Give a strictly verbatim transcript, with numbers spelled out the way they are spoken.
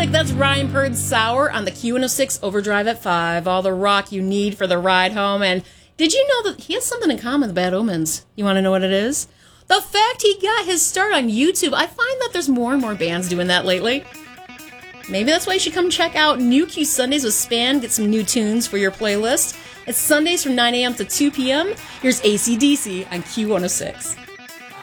music, that's Ryan Purd's Sour on the Q one oh six Overdrive at five. All the rock you need for the ride home. And did you know that he has something in common with Bad Omens? You want to know what it is? The fact he got his start on YouTube. I find that there's more and more bands doing that lately. Maybe that's why you should come check out New Q Sundays with Span. Get some new tunes for your playlist. It's Sundays from nine a.m. to two p.m. Here's A C D C on Q one oh six.